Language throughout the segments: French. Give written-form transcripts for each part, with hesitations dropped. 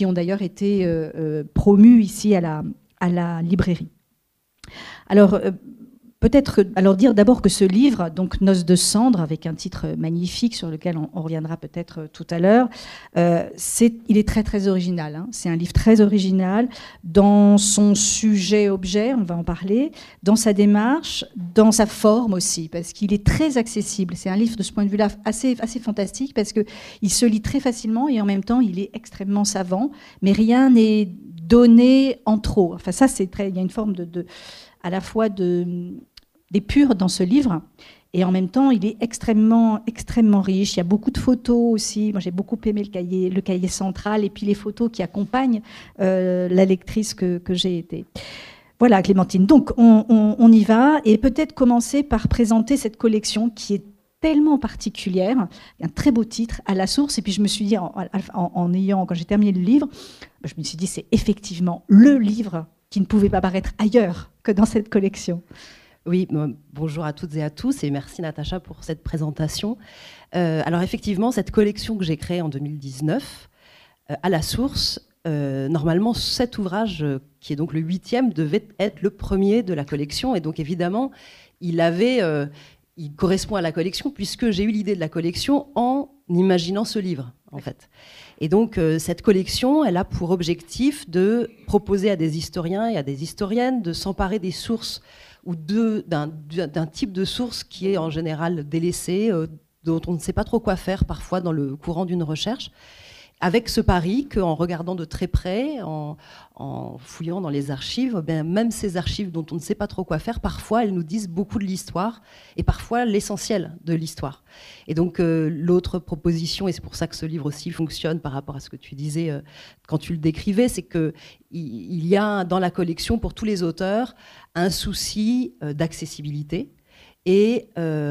qui ont d'ailleurs été promus ici à la librairie. Alors, peut-être dire d'abord que ce livre, donc Noces de cendre, avec un titre magnifique sur lequel on reviendra peut-être tout à l'heure, il est très très original. Hein. C'est un livre très original dans son sujet-objet, on va en parler, dans sa démarche, dans sa forme aussi, parce qu'il est très accessible. C'est un livre de ce point de vue-là assez fantastique, parce qu'il se lit très facilement et en même temps il est extrêmement savant, mais rien n'est donné en trop. Enfin ça, il y a une forme à la fois d'épure dans ce livre, et en même temps, il est extrêmement riche. Il y a beaucoup de photos aussi. Moi, j'ai beaucoup aimé le cahier central, et puis les photos qui accompagnent la lectrice que j'ai été. Voilà, Clémentine. Donc, on y va, et peut-être commencer par présenter cette collection qui est tellement particulière. Il y a un très beau titre, À la source, et puis je me suis dit, quand j'ai terminé le livre, je me suis dit, c'est effectivement le livre qui ne pouvait pas paraître ailleurs que dans cette collection. Oui, bonjour à toutes et à tous, et merci Natacha pour cette présentation. Alors effectivement, cette collection que j'ai créée en 2019, À la source, normalement cet ouvrage, qui est donc le 8e, devait être le premier de la collection, et donc évidemment, il correspond à la collection, puisque j'ai eu l'idée de la collection en imaginant ce livre, en fait. Et donc, cette collection, elle a pour objectif de proposer à des historiens et à des historiennes de s'emparer des sources ou d'un type de source qui est en général délaissé, dont on ne sait pas trop quoi faire parfois dans le courant d'une recherche, avec ce pari qu'en regardant de très près, en fouillant dans les archives, même ces archives dont on ne sait pas trop quoi faire, parfois elles nous disent beaucoup de l'histoire, et parfois l'essentiel de l'histoire. Et donc l'autre proposition, et c'est pour ça que ce livre aussi fonctionne par rapport à ce que tu disais quand tu le décrivais, c'est qu'il y a dans la collection, pour tous les auteurs, un souci d'accessibilité et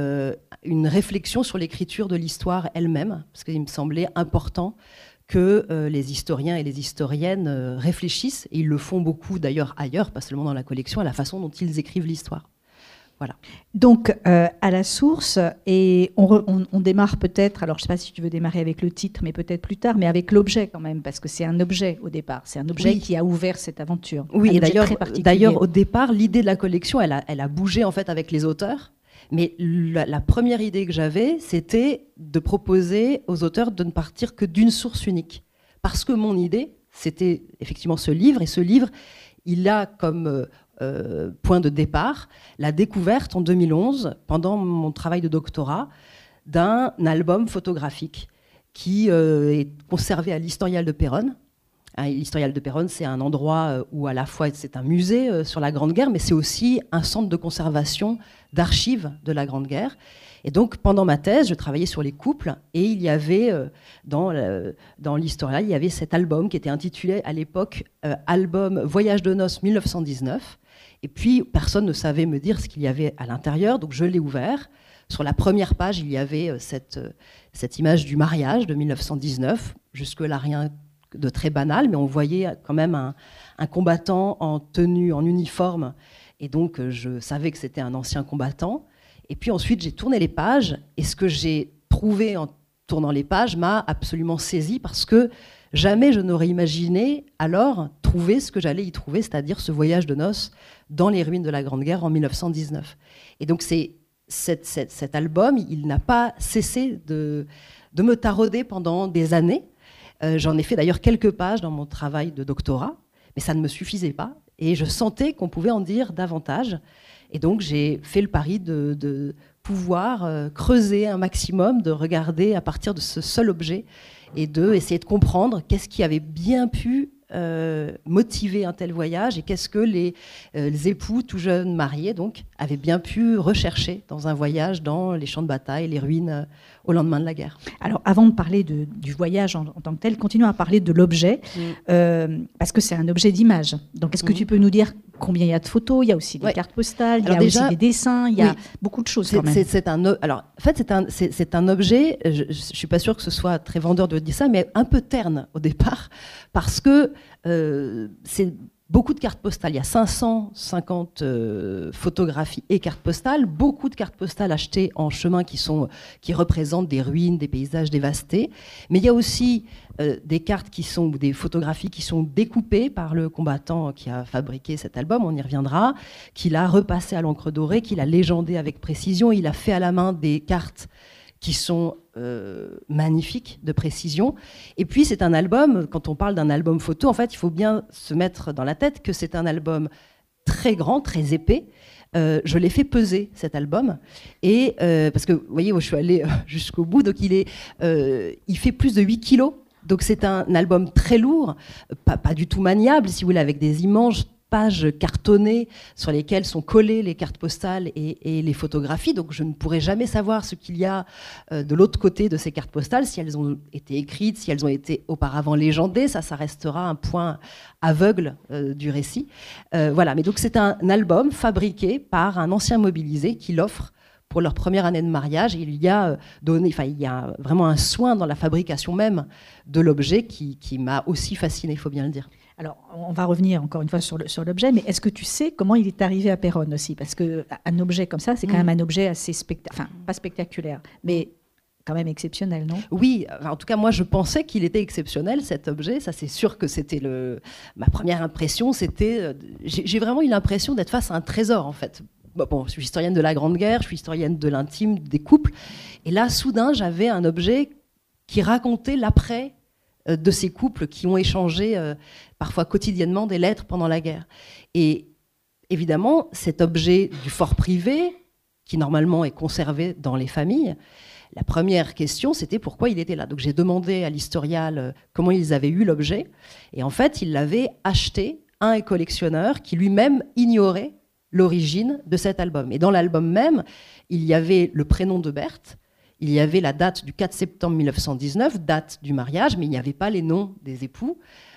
une réflexion sur l'écriture de l'histoire elle-même, parce qu'il me semblait important que les historiens et les historiennes réfléchissent, et ils le font beaucoup d'ailleurs ailleurs, pas seulement dans la collection, à la façon dont ils écrivent l'histoire. Voilà. Donc, à la source, et on démarre peut-être, alors je ne sais pas si tu veux démarrer avec le titre, mais peut-être plus tard, mais avec l'objet quand même, parce que c'est un objet au départ, c'est un objet qui a ouvert cette aventure. Oui, et d'ailleurs, au départ, l'idée de la collection, elle a bougé en fait avec les auteurs. Mais la première idée que j'avais, c'était de proposer aux auteurs de ne partir que d'une source unique. Parce que mon idée, c'était effectivement ce livre, et ce livre, il a comme point de départ la découverte en 2011, pendant mon travail de doctorat, d'un album photographique qui est conservé à l'Historial de Péronne. L'Historial de Péronne, c'est un endroit où à la fois c'est un musée sur la Grande Guerre, mais c'est aussi un centre de conservation d'archives de la Grande Guerre. Et donc, pendant ma thèse, je travaillais sur les couples, et il y avait, dans l'Historial, il y avait cet album qui était intitulé à l'époque Album Voyage de noces 1919. Et puis, personne ne savait me dire ce qu'il y avait à l'intérieur, donc je l'ai ouvert. Sur la première page, il y avait cette image du mariage de 1919. Jusque-là, rien de très banal, mais on voyait quand même un combattant en tenue, en uniforme, et donc je savais que c'était un ancien combattant. Et puis ensuite, j'ai tourné les pages, et ce que j'ai trouvé en tournant les pages m'a absolument saisi, parce que jamais je n'aurais imaginé alors trouver ce que j'allais y trouver, c'est-à-dire ce voyage de noces dans les ruines de la Grande Guerre en 1919. Et donc cet album, il n'a pas cessé de me tarauder pendant des années. J'en ai fait d'ailleurs quelques pages dans mon travail de doctorat, mais ça ne me suffisait pas, et je sentais qu'on pouvait en dire davantage. Et donc j'ai fait le pari de pouvoir creuser un maximum, de regarder à partir de ce seul objet, et d'essayer de comprendre qu'est-ce qui avait bien pu motiver un tel voyage, et qu'est-ce que les époux tout jeunes mariés donc avaient bien pu rechercher dans un voyage dans les champs de bataille, les ruines au lendemain de la guerre. Alors, avant de parler du voyage en tant que tel, continuons à parler de l'objet, parce que c'est un objet d'image. Donc, est-ce que tu peux nous dire combien il y a de photos? Il y a aussi des cartes postales, il y a aussi des dessins, il y a beaucoup de choses quand même. Alors, en fait, c'est un objet, je ne suis pas sûre que ce soit très vendeur de dire ça, mais un peu terne au départ, parce que c'est beaucoup de cartes postales. Il y a 550 photographies et cartes postales, beaucoup de cartes postales achetées en chemin qui représentent des ruines, des paysages dévastés. Mais il y a aussi des cartes des photographies qui sont découpées par le combattant qui a fabriqué cet album, on y reviendra, qu'il a repassé à l'encre dorée, qu'il a légendé avec précision. Il a fait à la main des cartes qui sont magnifiques, de précision. Et puis c'est un album, quand on parle d'un album photo, en fait, il faut bien se mettre dans la tête que c'est un album très grand, très épais. Je l'ai fait peser, cet album, et parce que, vous voyez, je suis allée jusqu'au bout, donc il fait plus de 8 kilos, donc c'est un album très lourd, pas du tout maniable, si vous voulez, avec des immenses pages cartonnées sur lesquelles sont collées les cartes postales et les photographies. Donc je ne pourrai jamais savoir ce qu'il y a de l'autre côté de ces cartes postales, si elles ont été écrites, si elles ont été auparavant légendées. Ça restera un point aveugle du récit. Voilà. Mais donc c'est un album fabriqué par un ancien mobilisé qui l'offre pour leur première année de mariage. Il y a vraiment un soin dans la fabrication même de l'objet qui m'a aussi fascinée, il faut bien le dire. Alors, on va revenir encore une fois sur l'objet, mais est-ce que tu sais comment il est arrivé à Péronne aussi? Parce qu'un objet comme ça, c'est quand même un objet assez pas spectaculaire, mais quand même exceptionnel, non? Oui, en tout cas, moi, je pensais qu'il était exceptionnel, cet objet. Ça, c'est sûr que c'était ma première impression. J'ai vraiment eu l'impression d'être face à un trésor, en fait. Bon, je suis historienne de la Grande Guerre, je suis historienne de l'intime, des couples. Et là, soudain, j'avais un objet qui racontait l'après de ces couples qui ont échangé parfois quotidiennement des lettres pendant la guerre. Et évidemment, cet objet du fort privé, qui normalement est conservé dans les familles, la première question, c'était pourquoi il était là. Donc j'ai demandé à l'historial comment ils avaient eu l'objet. Et en fait, ils l'avaient acheté à un collectionneur qui lui-même ignorait l'origine de cet album. Et dans l'album même, il y avait le prénom de Berthe, il y avait la date du 4 septembre 1919, date du mariage, mais il n'y avait pas les noms des époux.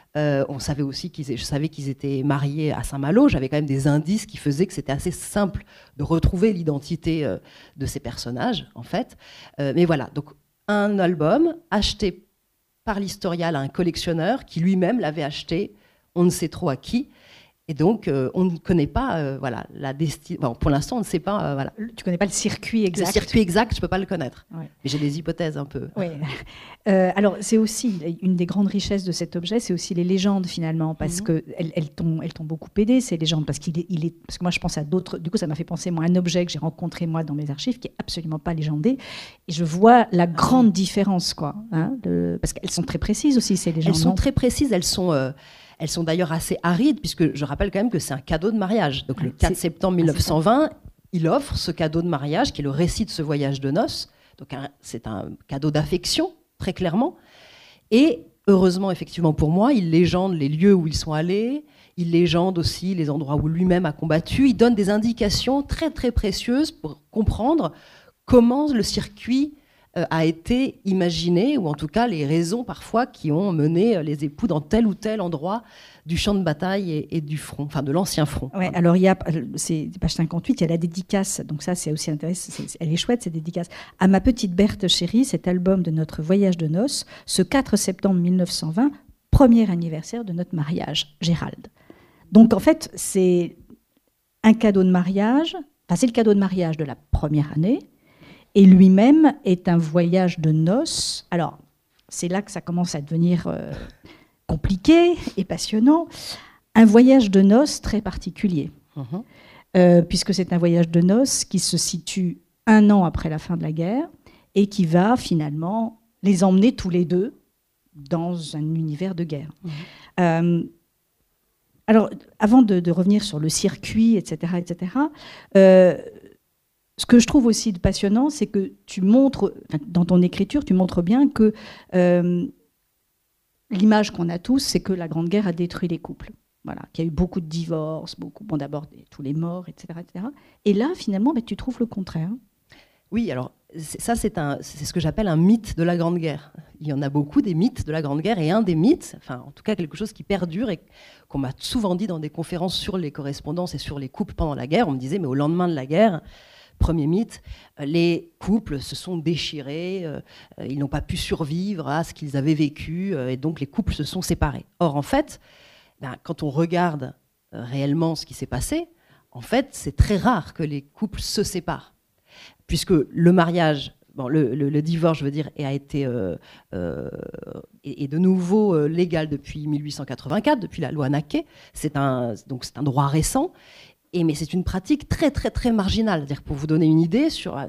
On savait aussi je savais qu'ils étaient mariés à Saint-Malo. J'avais quand même des indices qui faisaient que c'était assez simple de retrouver l'identité de ces personnages, en fait. Mais voilà, donc un album acheté par l'historial à un collectionneur qui lui-même l'avait acheté, on ne sait trop à qui. Et donc, on ne connaît pas la destinée. Bon, pour l'instant, on ne sait pas. Voilà. Tu ne connais pas le circuit exact. Le circuit exact, je ne peux pas le connaître. Ouais. Mais j'ai des hypothèses un peu. Oui. Alors, c'est aussi une des grandes richesses de cet objet, c'est aussi les légendes finalement, parce qu'elles t'ont beaucoup aidé, ces légendes, parce parce que moi, je pense à d'autres. Du coup, ça m'a fait penser, moi, à un objet que j'ai rencontré, moi, dans mes archives, qui est absolument pas légendé. Et je vois la grande différence, quoi. Hein, parce qu'elles sont très précises aussi, ces légendes. Elles sont très précises, elles sont d'ailleurs assez arides, puisque je rappelle quand même que c'est un cadeau de mariage. Donc le 4 septembre 1920, il offre ce cadeau de mariage, qui est le récit de ce voyage de noces. Donc c'est un cadeau d'affection, très clairement. Et heureusement, effectivement pour moi, il légende les lieux où ils sont allés, il légende aussi les endroits où lui-même a combattu. Il donne des indications très très précieuses pour comprendre comment le circuit a été imaginé, ou en tout cas les raisons parfois qui ont mené les époux dans tel ou tel endroit du champ de bataille et du front, enfin de l'ancien front. Ouais, alors c'est page 58, il y a la dédicace, donc ça c'est aussi intéressant, elle est chouette cette dédicace. À ma petite Berthe chérie, cet album de notre voyage de noces, ce 4 septembre 1920, premier anniversaire de notre mariage, Gérald. Donc en fait, c'est un cadeau de mariage, enfin c'est le cadeau de mariage de la première année, et lui-même est un voyage de noces. Alors, c'est là que ça commence à devenir compliqué et passionnant. Un voyage de noces très particulier, puisque c'est un voyage de noces qui se situe 1 an après la fin de la guerre et qui va finalement les emmener tous les deux dans un univers de guerre. Alors, avant de revenir sur le circuit, etc., ce que je trouve aussi passionnant, c'est que tu montres, dans ton écriture, tu montres bien que l'image qu'on a tous, c'est que la Grande Guerre a détruit les couples. Voilà, qu'il y a eu beaucoup de divorces, d'abord tous les morts, etc., etc. Et là, finalement, tu trouves le contraire. Oui, alors ça, c'est ce que j'appelle un mythe de la Grande Guerre. Il y en a beaucoup des mythes de la Grande Guerre, et un des mythes, enfin en tout cas quelque chose qui perdure et qu'on m'a souvent dit dans des conférences sur les correspondances et sur les couples pendant la guerre, on me disait, mais au lendemain de la guerre, premier mythe, les couples se sont déchirés, ils n'ont pas pu survivre à ce qu'ils avaient vécu, et donc les couples se sont séparés. Or, en fait, quand on regarde réellement ce qui s'est passé, en fait, c'est très rare que les couples se séparent. Puisque le mariage, bon, le divorce, je veux dire, est de nouveau légal depuis 1884, depuis la loi Naquet. Donc c'est un droit récent. Mais c'est une pratique très, très, très marginale. C'est-à-dire, pour vous donner une idée,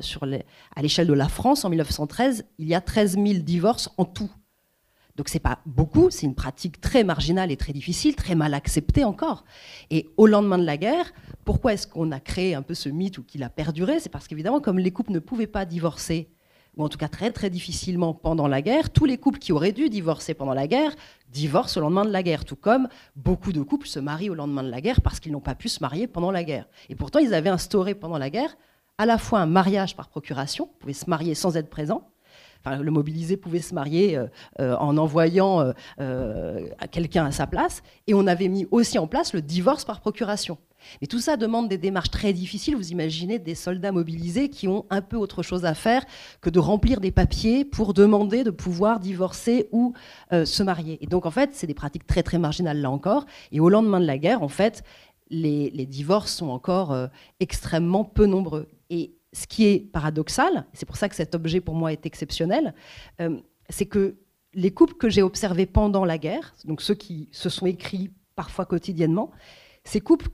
à l'échelle de la France, en 1913, il y a 13 000 divorces en tout. Donc, ce n'est pas beaucoup, c'est une pratique très marginale et très difficile, très mal acceptée encore. Et au lendemain de la guerre, pourquoi est-ce qu'on a créé un peu ce mythe ou qu'il a perduré? C'est parce qu'évidemment, comme les couples ne pouvaient pas divorcer, ou en tout cas très, très difficilement pendant la guerre, tous les couples qui auraient dû divorcer pendant la guerre divorcent au lendemain de la guerre, tout comme beaucoup de couples se marient au lendemain de la guerre parce qu'ils n'ont pas pu se marier pendant la guerre. Et pourtant, ils avaient instauré pendant la guerre à la fois un mariage par procuration, on pouvait se marier sans être présent. Enfin, le mobilisé pouvait se marier en envoyant quelqu'un à sa place, et on avait mis aussi en place le divorce par procuration. Mais tout ça demande des démarches très difficiles. Vous imaginez des soldats mobilisés qui ont un peu autre chose à faire que de remplir des papiers pour demander de pouvoir divorcer ou se marier. Et donc, en fait, c'est des pratiques très, très marginales, là encore. Et au lendemain de la guerre, en fait, les divorces sont encore extrêmement peu nombreux. Et ce qui est paradoxal, c'est pour ça que cet objet, pour moi, est exceptionnel, c'est que les couples que j'ai observés pendant la guerre, donc ceux qui se sont écrits parfois quotidiennement, ces couples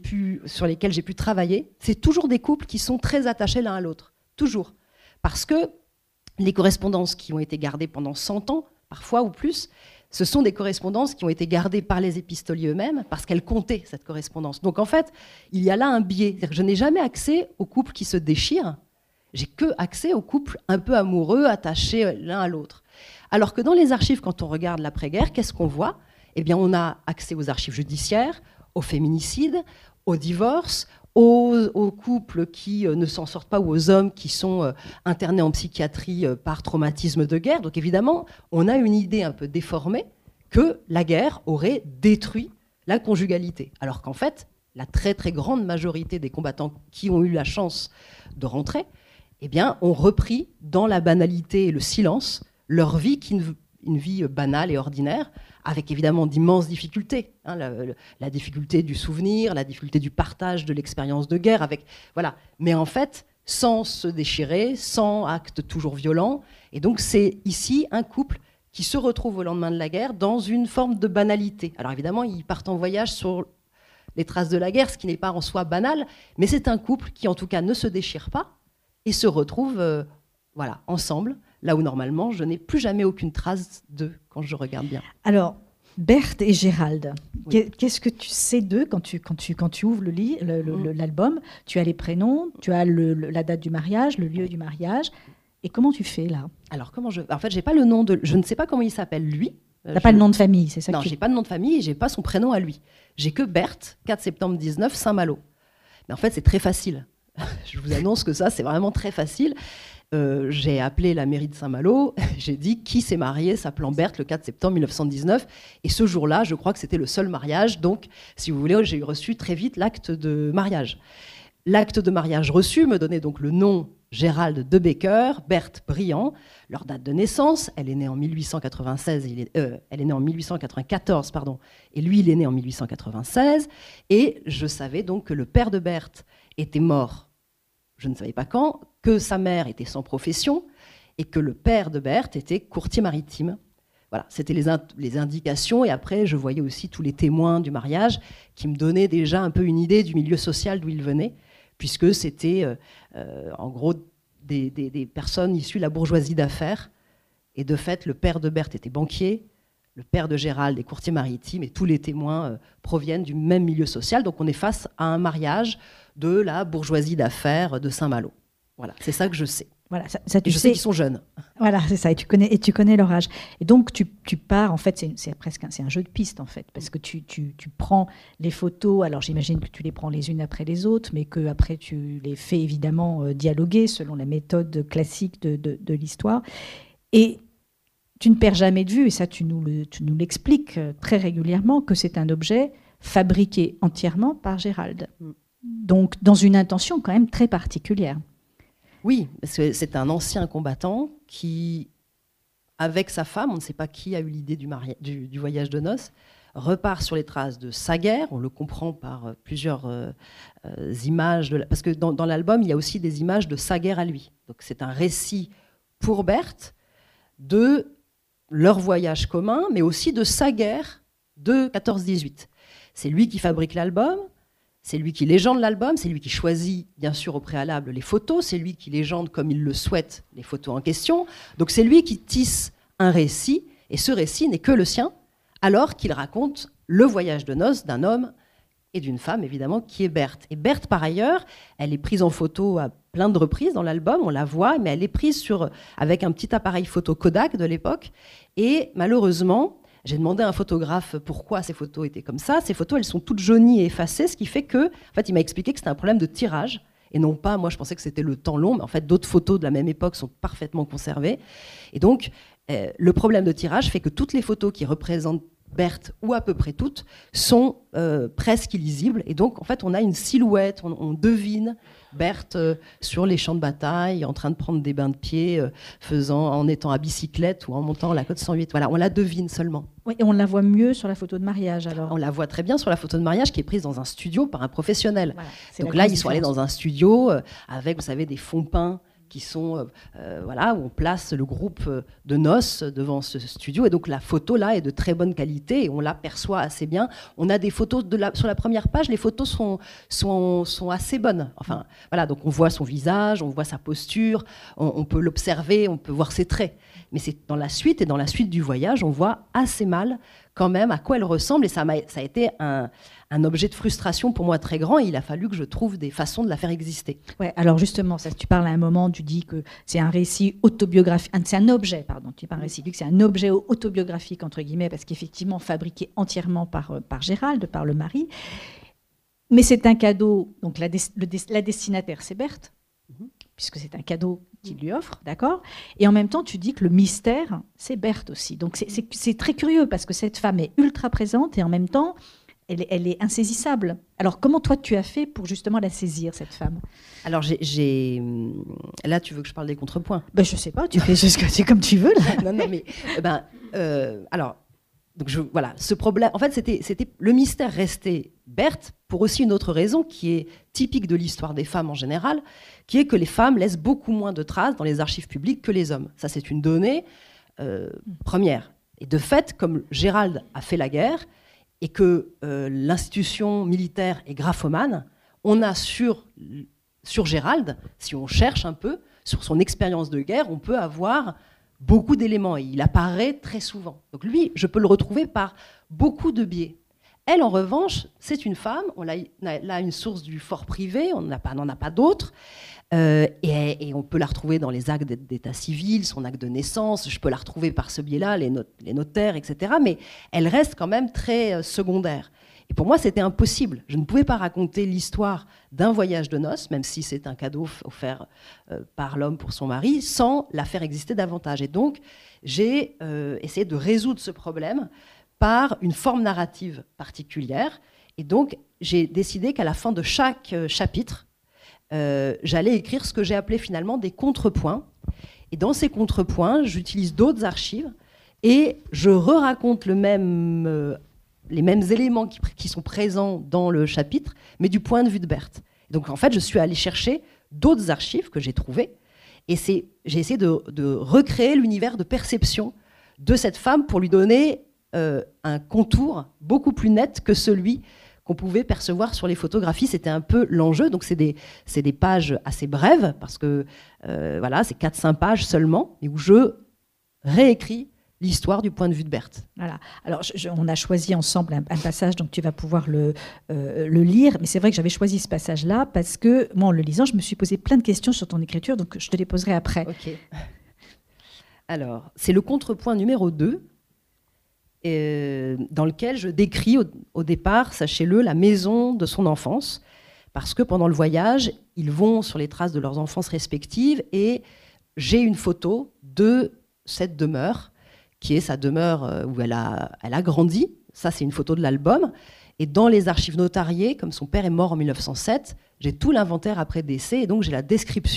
sur lesquels j'ai pu travailler, c'est toujours des couples qui sont très attachés l'un à l'autre. Toujours. Parce que les correspondances qui ont été gardées pendant 100 ans, parfois ou plus, ce sont des correspondances qui ont été gardées par les épistoliers eux-mêmes parce qu'elles comptaient, cette correspondance. Donc en fait, il y a là un biais. C'est-à-dire que je n'ai jamais accès aux couples qui se déchirent. J'ai que accès aux couples un peu amoureux, attachés l'un à l'autre. Alors que dans les archives, quand on regarde l'après-guerre, qu'est-ce qu'on voit? Eh bien, on a accès aux archives judiciaires, aux féminicides, aux divorces, aux couples qui ne s'en sortent pas ou aux hommes qui sont internés en psychiatrie par traumatisme de guerre. Donc évidemment, on a une idée un peu déformée que la guerre aurait détruit la conjugalité. Alors qu'en fait, la très très grande majorité des combattants qui ont eu la chance de rentrer, eh bien, ont repris dans la banalité et le silence leur vie, une vie banale et ordinaire, avec évidemment d'immenses difficultés, hein, la difficulté du souvenir, la difficulté du partage de l'expérience de guerre, voilà. Mais en fait, sans se déchirer, sans actes toujours violents. Et donc c'est ici un couple qui se retrouve au lendemain de la guerre dans une forme de banalité. Alors évidemment, ils partent en voyage sur les traces de la guerre, ce qui n'est pas en soi banal, mais c'est un couple qui en tout cas ne se déchire pas et se retrouve voilà, ensemble, là où normalement je n'ai plus jamais aucune trace d'eux quand je regarde bien. Alors, Berthe et Gérald, oui. Qu'est-ce que tu sais d'eux quand tu ouvres l'album? Tu as les prénoms, tu as la date du mariage, le lieu du mariage, et comment tu fais là? Alors en fait, j'ai pas le nom je ne sais pas comment il s'appelle lui. T'as pas le nom de famille, c'est ça? Non, j'ai pas de nom de famille, j'ai pas son prénom à lui. J'ai que Berthe, 4 septembre 19, Saint-Malo. Mais en fait, c'est très facile. Je vous annonce que ça, c'est vraiment très facile. J'ai appelé la mairie de Saint-Malo, j'ai dit qui s'est marié s'appelant Berthe le 4 septembre 1919. Et ce jour-là, je crois que c'était le seul mariage. Donc, si vous voulez, j'ai reçu très vite l'acte de mariage. L'acte de mariage reçu me donnait donc le nom Gérald de Becker, Berthe Briand, leur date de naissance. Elle est née en 1896, elle est née en 1894, pardon, et lui, il est né en 1896. Et je savais donc que le père de Berthe était mort, je ne savais pas quand, que sa mère était sans profession et que le père de Berthe était courtier maritime. Voilà, c'était les indications. Et après, je voyais aussi tous les témoins du mariage qui me donnaient déjà un peu une idée du milieu social d'où ils venaient, puisque c'était en gros des personnes issues de la bourgeoisie d'affaires. Et de fait, le père de Berthe était banquier, le père de Gérald est courtier maritime, et tous les témoins proviennent du même milieu social. Donc on est face à un mariage de la bourgeoisie d'affaires de Saint-Malo. Voilà, c'est ça que je sais. Voilà, ça et je sais qu'ils sont jeunes. Voilà, c'est ça. Et tu connais leur âge. Et donc tu pars. En fait, c'est un jeu de piste en fait, parce que tu prends les photos. Alors j'imagine que tu les prends les unes après les autres, mais que après tu les fais évidemment dialoguer selon la méthode classique de l'histoire. Et tu ne perds jamais de vue, et ça tu nous l'expliques très régulièrement, que c'est un objet fabriqué entièrement par Gérald. Donc dans une intention quand même très particulière. Oui, parce que c'est un ancien combattant qui, avec sa femme, on ne sait pas qui a eu l'idée du voyage de noces, repart sur les traces de sa guerre. On le comprend par plusieurs images, parce que dans l'album, il y a aussi des images de sa guerre à lui. Donc c'est un récit pour Berthe de leur voyage commun, mais aussi de sa guerre de 14-18. C'est lui qui fabrique l'album, c'est lui qui légende l'album, c'est lui qui choisit, bien sûr, au préalable les photos, c'est lui qui légende, comme il le souhaite, les photos en question. Donc c'est lui qui tisse un récit, et ce récit n'est que le sien, alors qu'il raconte le voyage de noces d'un homme et d'une femme, évidemment, qui est Berthe. Et Berthe, par ailleurs, elle est prise en photo à plein de reprises dans l'album, on la voit, mais elle est prise avec un petit appareil photo Kodak de l'époque. Et malheureusement, j'ai demandé à un photographe pourquoi ces photos étaient comme ça. Ces photos, elles sont toutes jaunies et effacées, ce qui fait que, en fait, il m'a expliqué que c'était un problème de tirage. Et non pas, moi je pensais que c'était le temps long, mais en fait d'autres photos de la même époque sont parfaitement conservées. Et donc, le problème de tirage fait que toutes les photos qui représentent Berthe, ou à peu près toutes, sont presque illisibles. Et donc, en fait, on a une silhouette, on devine Berthe sur les champs de bataille, en train de prendre des bains de pied, en étant à bicyclette ou en montant la côte 108. Voilà, on la devine seulement. Oui, et on la voit mieux sur la photo de mariage, alors. On la voit très bien sur la photo de mariage qui est prise dans un studio par un professionnel. Voilà, donc là, ils sont allés dans un studio avec, vous savez, des fonds peints qui sont, voilà, où on place le groupe de noces devant ce studio. Et donc la photo, là, est de très bonne qualité et on l'aperçoit assez bien. On a des photos sur la première page, les photos sont assez bonnes. Enfin, voilà, donc on voit son visage, on voit sa posture, on peut l'observer, on peut voir ses traits. Mais c'est dans la suite, et dans la suite du voyage, on voit assez mal quand même à quoi elle ressemble. Et ça a été un objet de frustration pour moi très grand. Et il a fallu que je trouve des façons de la faire exister. Ouais, alors justement, ça, tu parles à un moment, tu dis que c'est un récit autobiographique, c'est un objet, pardon, tu dis pas un récit, c'est un objet autobiographique, entre guillemets, parce qu'effectivement, fabriqué entièrement par Gérald, par le mari. Mais c'est un cadeau, donc la destinataire, c'est Berthe, puisque c'est un cadeau qu'il lui offre, d'accord ? Et en même temps, tu dis que le mystère, c'est Berthe aussi. Donc c'est très curieux, parce que cette femme est ultra présente, et en même temps, elle est insaisissable. Alors, comment toi, tu as fait pour justement la saisir, cette femme ? Alors, là, tu veux que je parle des contrepoints ? Ben, je sais pas, tu fais juste comme tu veux, là. Non, mais... alors, donc voilà, ce problème... En fait, c'était le mystère restait Berthe pour aussi une autre raison qui est typique de l'histoire des femmes en général, qui est que les femmes laissent beaucoup moins de traces dans les archives publiques que les hommes. Ça, c'est une donnée première. Et de fait, comme Gérald a fait la guerre, et que l'institution militaire est graphomane, on a sur Gérald, si on cherche un peu, sur son expérience de guerre, on peut avoir beaucoup d'éléments, et il apparaît très souvent. Donc lui, je peux le retrouver par beaucoup de biais. Elle, en revanche, c'est une femme, on a une source du fort privé, on n'en a pas d'autres, et on peut la retrouver dans les actes d'état civil, son acte de naissance, je peux la retrouver par ce biais-là, les notaires, etc. Mais elle reste quand même très secondaire. Et pour moi, c'était impossible. Je ne pouvais pas raconter l'histoire d'un voyage de noces, même si c'est un cadeau offert par l'homme pour son mari, sans la faire exister davantage. Et donc, j'ai essayé de résoudre ce problème par une forme narrative particulière. Et donc, j'ai décidé qu'à la fin de chaque chapitre, j'allais écrire ce que j'ai appelé finalement des contrepoints. Et dans ces contrepoints, j'utilise d'autres archives et je re-raconte les mêmes éléments qui sont présents dans le chapitre, mais du point de vue de Berthe. Donc en fait, je suis allée chercher d'autres archives que j'ai trouvées et j'ai essayé de recréer l'univers de perception de cette femme pour lui donner un contour beaucoup plus net que celui qu'on pouvait percevoir sur les photographies. C'était un peu l'enjeu. Donc, c'est des pages assez brèves, parce que voilà, c'est 4-5 pages seulement, et où je réécris l'histoire du point de vue de Berthe. Voilà. Alors, on a choisi ensemble un passage, donc tu vas pouvoir le lire. Mais c'est vrai que j'avais choisi ce passage-là parce que, moi, en le lisant, je me suis posé plein de questions sur ton écriture, donc je te les poserai après. Ok. Alors, c'est le contrepoint numéro 2, dans lequel je décris au départ, sachez-le, la maison de son enfance, parce que pendant le voyage, ils vont sur les traces de leurs enfances respectives, et j'ai une photo de cette demeure, qui est sa demeure où elle a grandi. Ça, c'est une photo de l'album. Et dans les archives notariées, comme son père est mort en 1907, j'ai tout l'inventaire après décès, et donc j'ai la description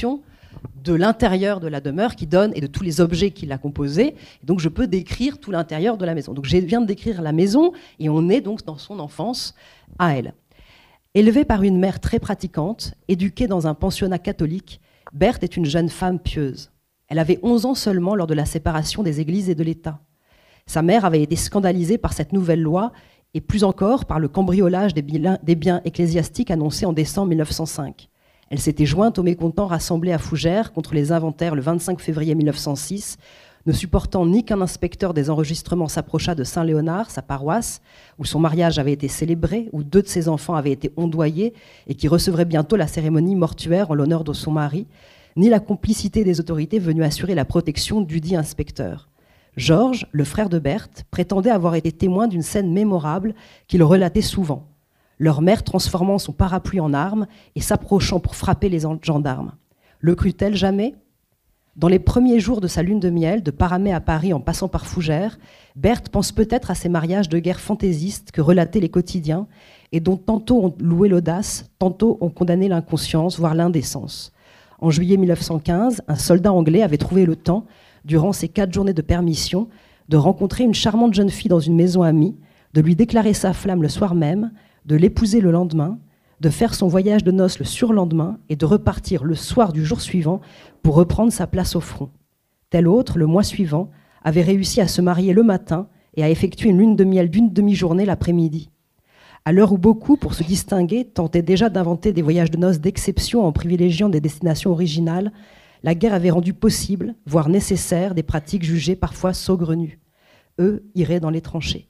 de l'intérieur de la demeure qui donne et de tous les objets qui l'a composée. Et donc je peux décrire tout l'intérieur de la maison. Donc je viens de décrire la maison et on est donc dans son enfance à elle. Élevée par une mère très pratiquante, éduquée dans un pensionnat catholique, Berthe est une jeune femme pieuse. Elle avait 11 ans seulement lors de la séparation des églises et de l'État. Sa mère avait été scandalisée par cette nouvelle loi et plus encore par le cambriolage des biens ecclésiastiques annoncés en décembre 1905. Elle s'était jointe aux mécontents rassemblés à Fougères contre les inventaires le 25 février 1906, ne supportant ni qu'un inspecteur des enregistrements s'approchât de Saint-Léonard, sa paroisse, où son mariage avait été célébré, où 2 de ses enfants avaient été ondoyés et qui recevrait bientôt la cérémonie mortuaire en l'honneur de son mari, ni la complicité des autorités venues assurer la protection dudit inspecteur. Georges, le frère de Berthe, prétendait avoir été témoin d'une scène mémorable qu'il relatait souvent. Leur mère transformant son parapluie en arme et s'approchant pour frapper les gendarmes. Le crut-elle jamais ? Dans les premiers jours de sa lune de miel, de Paramé à Paris en passant par Fougères, Berthe pense peut-être à ces mariages de guerre fantaisistes que relataient les quotidiens et dont tantôt on louait l'audace, tantôt on condamnait l'inconscience, voire l'indécence. En juillet 1915, un soldat anglais avait trouvé le temps, durant ses 4 journées de permission, de rencontrer une charmante jeune fille dans une maison amie, de lui déclarer sa flamme le soir même, de l'épouser le lendemain, de faire son voyage de noces le surlendemain et de repartir le soir du jour suivant pour reprendre sa place au front. Tel autre, le mois suivant, avait réussi à se marier le matin et à effectuer une lune de miel d'une demi-journée l'après-midi. À l'heure où beaucoup, pour se distinguer, tentaient déjà d'inventer des voyages de noces d'exception en privilégiant des destinations originales, la guerre avait rendu possible, voire nécessaire, des pratiques jugées parfois saugrenues. Eux iraient dans les tranchées.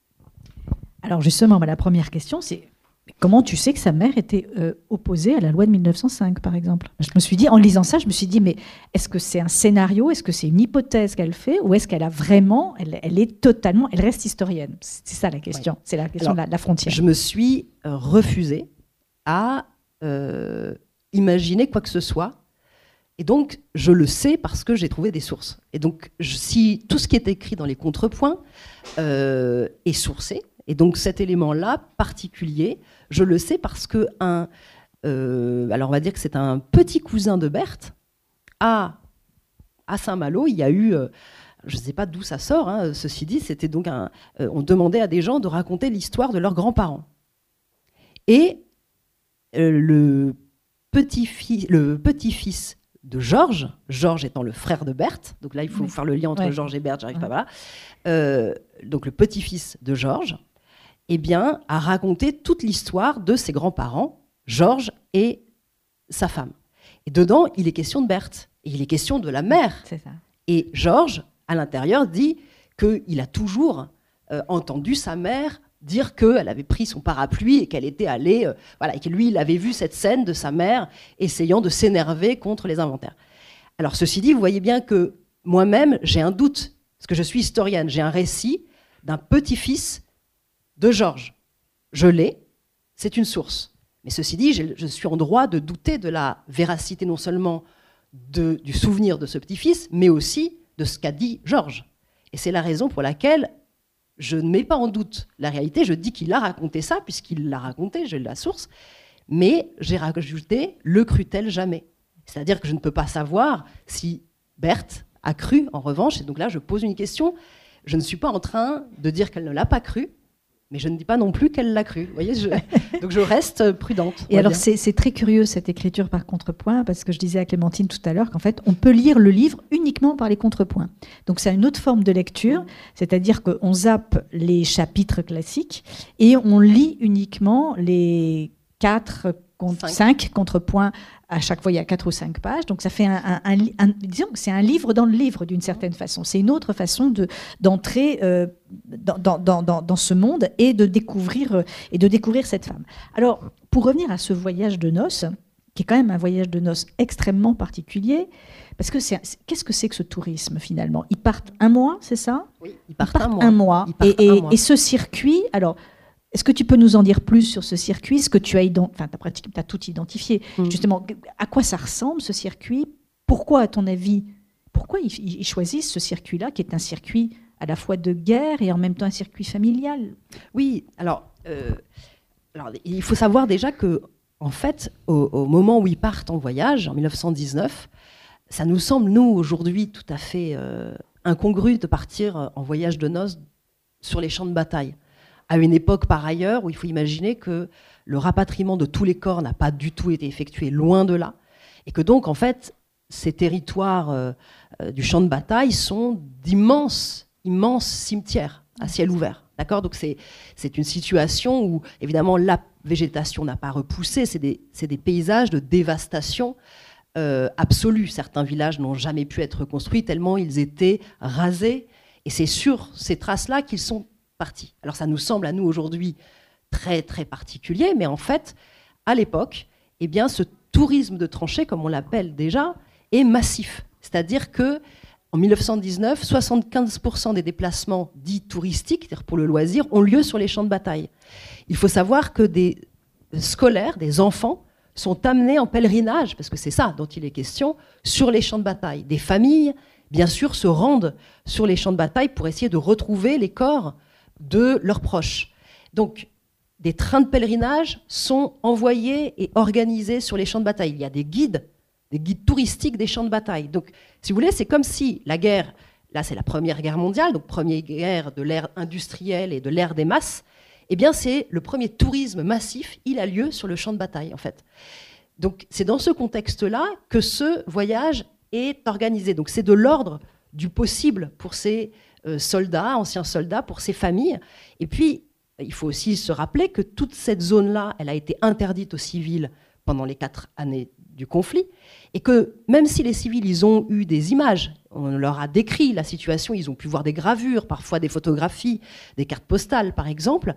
Alors justement, la première question, c'est comment tu sais que sa mère était opposée à la loi de 1905, par exemple ? Je me suis dit, en lisant ça, je me suis dit, mais est-ce que c'est un scénario, est-ce que c'est une hypothèse qu'elle fait, ou est-ce qu'elle a vraiment, elle est totalement, elle reste historienne ? C'est ça la question, c'est la question. Alors, de la frontière. Je me suis refusée à imaginer quoi que ce soit. Et donc, je le sais parce que j'ai trouvé des sources. Et donc, si tout ce qui est écrit dans les contrepoints est sourcé, et donc cet élément-là particulier, je le sais parce que alors on va dire que c'est un petit cousin de Berthe, à Saint-Malo, il y a eu, je ne sais pas d'où ça sort, hein, ceci dit, c'était donc on demandait à des gens de raconter l'histoire de leurs grands-parents. Et le petit-fils de Georges étant le frère de Berthe, donc là il faut faire le lien entre Georges et Berthe, j'arrive pas, voilà. Donc le petit-fils de Georges, eh bien, a raconté toute l'histoire de ses grands-parents, Georges et sa femme. Et dedans, il est question de Berthe, et il est question de la mère. C'est ça. Et Georges, à l'intérieur, dit qu'il a toujours entendu sa mère dire qu'elle avait pris son parapluie et qu'elle était allée, et que lui, il avait vu cette scène de sa mère essayant de s'énerver contre les inventaires. Alors, ceci dit, vous voyez bien que moi-même, j'ai un doute, parce que je suis historienne, j'ai un récit d'un petit-fils de Georges. Je l'ai, c'est une source. Mais ceci dit, je suis en droit de douter de la véracité non seulement du souvenir de ce petit-fils, mais aussi de ce qu'a dit Georges. Et c'est la raison pour laquelle je ne mets pas en doute la réalité, je dis qu'il a raconté ça, puisqu'il l'a raconté, j'ai la source, mais j'ai rajouté « le crut-elle jamais ». C'est-à-dire que je ne peux pas savoir si Berthe a cru, en revanche, et donc là je pose une question, je ne suis pas en train de dire qu'elle ne l'a pas cru, mais je ne dis pas non plus qu'elle l'a cru. Vous voyez, donc je reste prudente. Et alors c'est très curieux cette écriture par contrepoint, parce que je disais à Clémentine tout à l'heure qu'en fait on peut lire le livre uniquement par les contrepoints. Donc c'est une autre forme de lecture, c'est-à-dire qu'on zappe les chapitres classiques et on lit uniquement les 5 contrepoints. À chaque fois, il y a 4 ou 5 pages. Donc, ça fait disons que c'est un livre dans le livre, d'une certaine façon. C'est une autre façon d'entrer dans ce monde et de découvrir cette femme. Alors, pour revenir à ce voyage de noces, qui est quand même un voyage de noces extrêmement particulier, parce que qu'est-ce que c'est que ce tourisme, finalement ? Ils partent un mois, c'est ça ? Oui, ils partent partent un mois. Et ce circuit, alors... Est-ce que tu peux nous en dire plus sur ce circuit ? Ce que tu as t'as tout identifié. Justement, à quoi ça ressemble ce circuit ? Pourquoi, à ton avis, ils choisissent ce circuit-là, qui est un circuit à la fois de guerre et en même temps un circuit familial ? Oui, alors il faut savoir déjà que en fait, au moment où ils partent en voyage, en 1919, ça nous semble, nous, aujourd'hui, tout à fait incongru de partir en voyage de noces sur les champs de bataille. À une époque, par ailleurs, où il faut imaginer que le rapatriement de tous les corps n'a pas du tout été effectué, loin de là, et que donc, en fait, ces territoires du champ de bataille sont d'immenses cimetières à ciel ouvert. D'accord ? Donc c'est une situation où, évidemment, la végétation n'a pas repoussé, c'est des paysages de dévastation absolue. Certains villages n'ont jamais pu être reconstruits tellement ils étaient rasés, et c'est sur ces traces-là qu'ils sont partis. Alors ça nous semble, à nous, aujourd'hui, très, très particulier, mais en fait, à l'époque, eh bien, ce tourisme de tranchées, comme on l'appelle déjà, est massif. C'est-à-dire que en 1919, 75% des déplacements dits touristiques, c'est-à-dire pour le loisir, ont lieu sur les champs de bataille. Il faut savoir que des scolaires, des enfants, sont amenés en pèlerinage, parce que c'est ça dont il est question, sur les champs de bataille. Des familles, bien sûr, se rendent sur les champs de bataille pour essayer de retrouver les corps de leurs proches. Donc, des trains de pèlerinage sont envoyés et organisés sur les champs de bataille. Il y a des guides touristiques des champs de bataille. Donc, si vous voulez, c'est comme si la guerre, là c'est la Première Guerre mondiale, donc première guerre de l'ère industrielle et de l'ère des masses, eh bien c'est le premier tourisme massif, il a lieu sur le champ de bataille en fait. Donc c'est dans ce contexte-là que ce voyage est organisé. Donc c'est de l'ordre du possible pour ces soldats, anciens soldats, pour ces familles. Et puis, il faut aussi se rappeler que toute cette zone-là, elle a été interdite aux civils pendant les 4 années du conflit, et que même si les civils, ils ont eu des images, on leur a décrit la situation, ils ont pu voir des gravures, parfois des photographies, des cartes postales par exemple,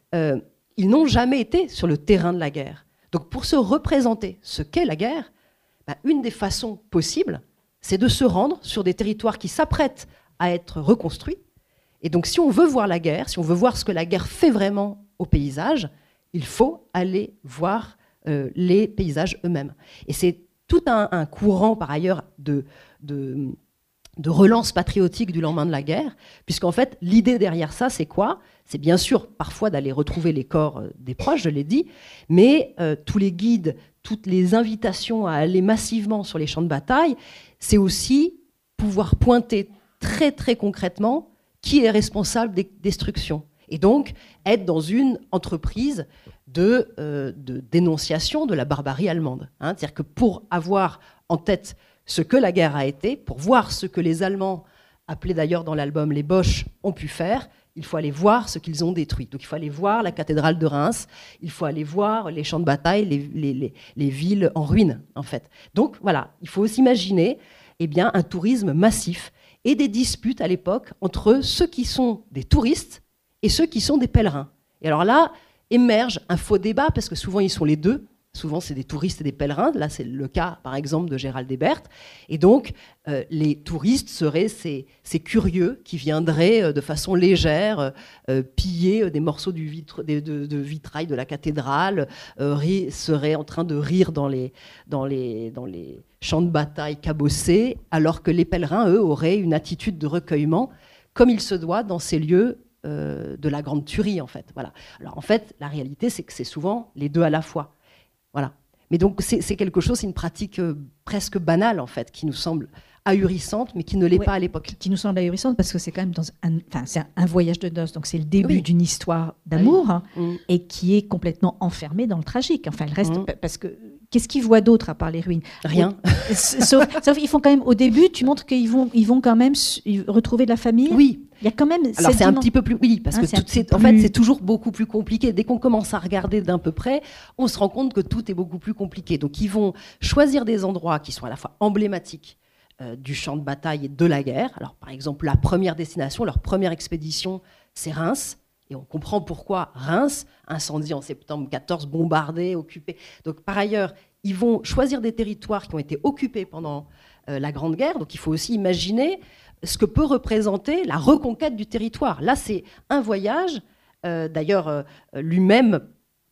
ils n'ont jamais été sur le terrain de la guerre. Donc pour se représenter ce qu'est la guerre, une des façons possibles, c'est de se rendre sur des territoires qui s'apprêtent à être reconstruits. Et donc si on veut voir la guerre, si on veut voir ce que la guerre fait vraiment au paysage, il faut aller voir les paysages eux-mêmes. Et c'est tout un courant, par ailleurs, de relance patriotique du lendemain de la guerre, puisqu'en fait, l'idée derrière ça, c'est quoi ? C'est bien sûr parfois d'aller retrouver les corps des proches, je l'ai dit, mais tous les guides, toutes les invitations à aller massivement sur les champs de bataille, c'est aussi pouvoir pointer très très concrètement qui est responsable des destructions. Et donc, être dans une entreprise de dénonciation de la barbarie allemande. C'est-à-dire que pour avoir en tête ce que la guerre a été, pour voir ce que les Allemands, appelés d'ailleurs dans l'album les Boches, ont pu faire, il faut aller voir ce qu'ils ont détruit. Donc il faut aller voir la cathédrale de Reims, il faut aller voir les champs de bataille, les villes en ruine, en fait. Donc voilà, il faut s'imaginer un tourisme massif et des disputes à l'époque entre ceux qui sont des touristes et ceux qui sont des pèlerins. Et alors là, émerge un faux débat, parce que souvent ils sont les deux. Souvent c'est des touristes et des pèlerins. Là c'est le cas par exemple de Gérald Ebert. Et donc les touristes seraient ces curieux qui viendraient de façon légère piller des morceaux de vitrail de la cathédrale, seraient en train de rire dans les champs de bataille cabossés, alors que les pèlerins, eux, auraient une attitude de recueillement, comme il se doit dans ces lieux de la grande tuerie, en fait. Voilà. Alors, en fait, la réalité, c'est que c'est souvent les deux à la fois. Voilà. Mais donc, c'est quelque chose, c'est une pratique presque banale, en fait, qui nous semble ahurissante, mais qui ne l'est pas à l'époque. Qui nous semble ahurissante parce que c'est quand même c'est un voyage de noces, donc c'est le début d'une histoire d'amour, et qui est complètement enfermé dans le tragique. Enfin, elle reste parce que qu'est-ce qu'ils voient d'autre à part les ruines ? Rien. Sauf ils font quand même au début, tu montres qu'ils vont quand même retrouver de la famille. Oui. Il y a quand même. Alors c'est un petit peu plus, parce que en fait c'est toujours beaucoup plus compliqué. Dès qu'on commence à regarder d'un peu près, on se rend compte que tout est beaucoup plus compliqué. Donc ils vont choisir des endroits qui sont à la fois emblématiques du champ de bataille et de la guerre. Alors par exemple la première destination, leur première expédition, c'est Reims. Et on comprend pourquoi Reims, incendie en septembre 14, bombardé, occupé. Donc par ailleurs, ils vont choisir des territoires qui ont été occupés pendant la Grande Guerre. Donc il faut aussi imaginer ce que peut représenter la reconquête du territoire. Là, c'est un voyage. D'ailleurs, lui-même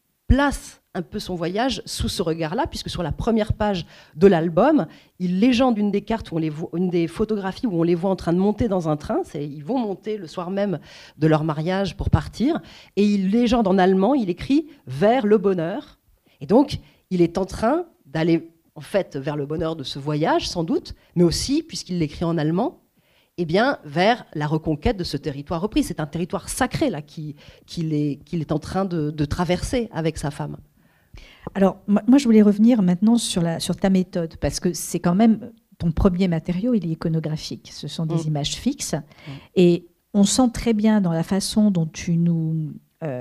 place un peu son voyage sous ce regard-là, puisque sur la première page de l'album, il légende une des cartes, une des photographies où on les voit en train de monter dans un train. Ils vont monter le soir même de leur mariage pour partir. Et il légende en allemand, il écrit « vers le bonheur ». Et donc, il est en train d'aller en fait vers le bonheur de ce voyage, sans doute, mais aussi, puisqu'il l'écrit en allemand, eh bien, vers la reconquête de ce territoire repris. C'est un territoire sacré là qu'il est en train de traverser avec sa femme. Alors, moi, je voulais revenir maintenant sur ta méthode, parce que c'est quand même ton premier matériau, il est iconographique. Ce sont des images fixes. Et on sent très bien dans la façon dont tu nous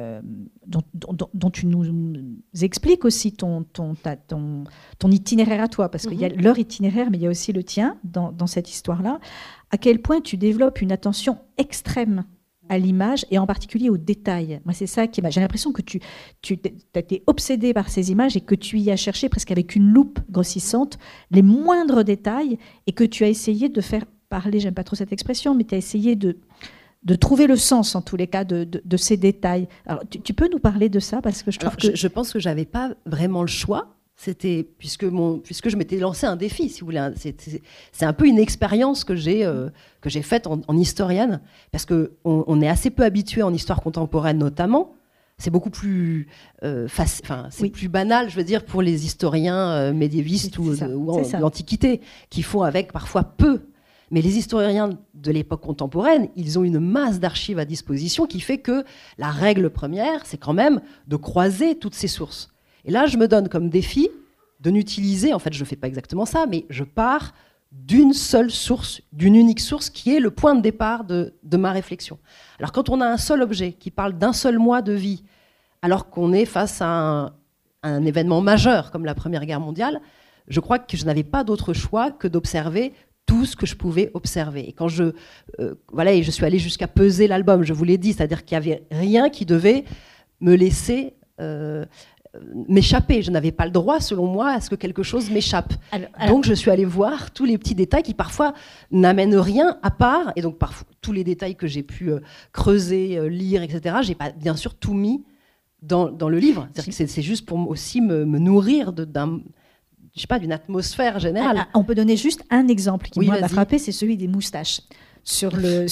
expliques aussi ton itinéraire à toi, parce qu'il y a leur itinéraire, mais il y a aussi le tien dans cette histoire-là, à quel point tu développes une attention extrême à l'image et en particulier aux détails. Moi, c'est ça qui m'a... J'ai l'impression que tu as été obsédé par ces images et que tu y as cherché presque avec une loupe grossissante les moindres détails et que tu as essayé de faire parler, j'aime pas trop cette expression, mais tu as essayé de trouver le sens, en tous les cas, de ces détails. Alors, tu peux nous parler de ça, parce que je trouve que... Je pense que j'avais pas vraiment le choix. C'était puisque je m'étais lancé un défi, si vous voulez. C'est un peu une expérience que j'ai faite en historienne, parce que on est assez peu habitué en histoire contemporaine, notamment. C'est beaucoup plus plus banal, je veux dire, pour les historiens médiévistes ou de l'Antiquité, qui font avec parfois peu. Mais les historiens de l'époque contemporaine, ils ont une masse d'archives à disposition qui fait que la règle première, c'est quand même de croiser toutes ces sources. Et là, je me donne comme défi de n'utiliser, en fait, je ne fais pas exactement ça, mais je pars d'une seule source, d'une unique source, qui est le point de départ de ma réflexion. Alors, quand on a un seul objet qui parle d'un seul mois de vie, alors qu'on est face à un événement majeur comme la Première Guerre mondiale, je crois que je n'avais pas d'autre choix que d'observer tout ce que je pouvais observer. Et quand je suis allée jusqu'à peser l'album, je vous l'ai dit, c'est-à-dire qu'il n'y avait rien qui devait me laisser m'échapper. Je n'avais pas le droit, selon moi, à ce que quelque chose m'échappe. Donc je suis allée voir tous les petits détails qui parfois n'amènent rien à part, et donc parfois tous les détails que j'ai pu creuser, lire, etc. J'ai pas bien sûr tout mis dans le livre. C'est-à-dire que c'est juste pour aussi me nourrir d'une atmosphère générale. On peut donner juste un exemple qui m'a frappé, c'est celui des moustaches. Sur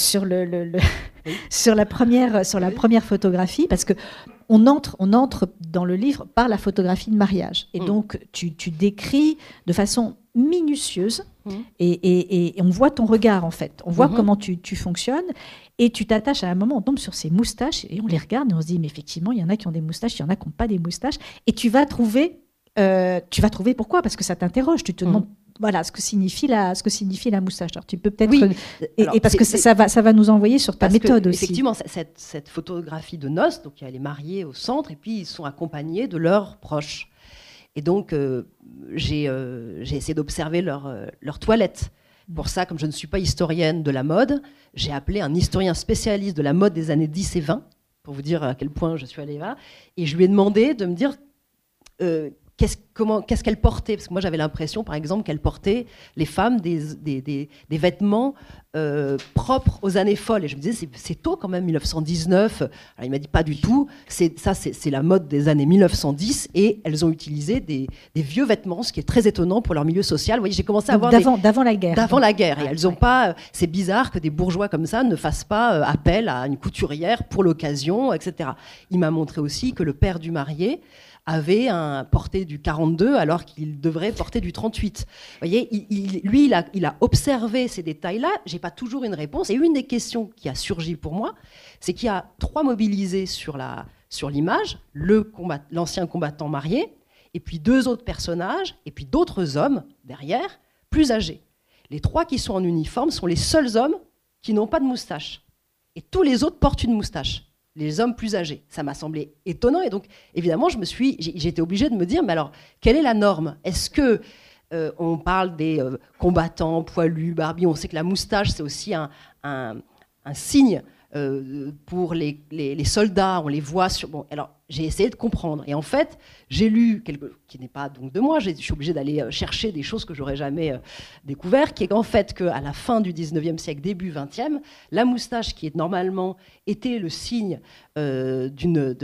la première photographie, parce que on entre dans le livre par la photographie de mariage, et donc tu décris de façon minutieuse et on voit ton regard, en fait, on voit comment tu fonctionnes, et tu t'attaches à un moment, on tombe sur ces moustaches et on les regarde et on se dit mais effectivement il y en a qui ont des moustaches, il y en a qui n'ont pas des moustaches, et tu vas trouver pourquoi, parce que ça t'interroge, tu te demandes ce que signifie la moustache. Alors tu peux peut-être et parce que ça va nous envoyer sur ta méthode aussi. Effectivement, cette photographie de noces, donc elle est mariée au centre et puis ils sont accompagnés de leurs proches. Et donc j'ai essayé d'observer leur toilette. Pour ça, comme je ne suis pas historienne de la mode, j'ai appelé un historien spécialiste de la mode des années 10 et 20 pour vous dire à quel point je suis allée là, et je lui ai demandé de me dire qu'est-ce qu'elle portait, parce que moi j'avais l'impression par exemple qu'elle portait, les femmes, des vêtements propres aux années folles, et je me disais c'est tôt quand même, 1919. Alors il m'a dit pas du tout, c'est la mode des années 1910, et elles ont utilisé des vieux vêtements, ce qui est très étonnant pour leur milieu social. Vous voyez, j'ai commencé à voir d'avant la guerre. D'avant la guerre, et elles ont pas, c'est bizarre que des bourgeois comme ça ne fassent pas appel à une couturière pour l'occasion, etc. Il m'a montré aussi que le père du marié avait porté du 42 alors qu'il devrait porter du 38. Vous voyez, il a observé ces détails-là. J'ai pas toujours une réponse. Et une des questions qui a surgi pour moi, c'est qu'il y a 3 mobilisés sur l'image, l'ancien combattant marié, et puis 2 autres personnages, et puis d'autres hommes derrière, plus âgés. Les 3 qui sont en uniforme sont les seuls hommes qui n'ont pas de moustache. Et tous les autres portent une moustache. Les hommes plus âgés. Ça m'a semblé étonnant, et donc évidemment j'ai été obligée de me dire, mais alors quelle est la norme? Est-ce que on parle des combattants poilus, barbus? On sait que la moustache c'est aussi un signe pour les soldats, on les voit sur... Bon, alors j'ai essayé de comprendre, et en fait j'ai lu qui n'est pas donc de moi, je suis obligée d'aller chercher des choses que j'aurais jamais découvert, qui est qu'en fait qu'à la fin du 19e siècle, début 20e, la moustache, qui est normalement était le signe d'une